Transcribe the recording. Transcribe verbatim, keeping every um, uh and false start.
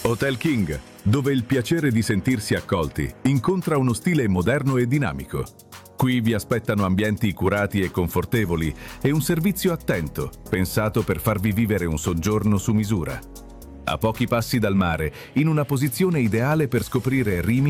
Hotel King, dove il piacere di sentirsi accolti incontra uno stile moderno e dinamico. Qui vi aspettano ambienti curati e confortevoli e un servizio attento, pensato per farvi vivere un soggiorno su misura. A pochi passi dal mare, in una posizione ideale per scoprire Rimini